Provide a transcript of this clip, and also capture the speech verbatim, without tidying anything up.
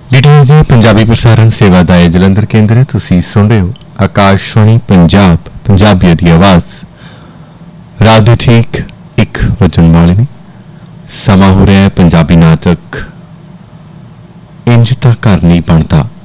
ਡੀਟੀਐਸ ਦੀ ਪੰਜਾਬੀ ਪ੍ਰਸਾਰਣ ਸੇਵਾ ਦਾ ਇਹ ਜਲੰਧਰ ਕੇਂਦਰ ਹੈ। ਤੁਸੀਂ ਸੁਣ ਰਹੇ ਹੋ ਆਕਾਸ਼ਵਾਣੀ ਪੰਜਾਬ, ਪੰਜਾਬੀਅਤ ਦੀ ਆਵਾਜ਼। ਰਾਤ ਦੇ ਠੀਕ ਇੱਕ ਵਜਣ ਵਾਲੇ ਨੇ। ਸਮਾਂ ਹੋ ਰਿਹਾ ਹੈ ਪੰਜਾਬੀ ਨਾਟਕ ਇੰਜ ਤਾਂ ਘਰ ਨਹੀਂ ਬਣਦਾ